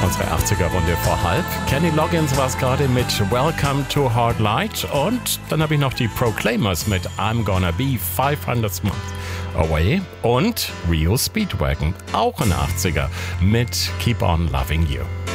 unsere 80er-Runde vor halb. Kenny Loggins war es gerade mit Welcome to Hard Light. Und dann habe ich noch die Proclaimers mit I'm Gonna Be 500 Months Away. Und Rio Speedwagon, auch ein 80er, mit Keep On Loving You.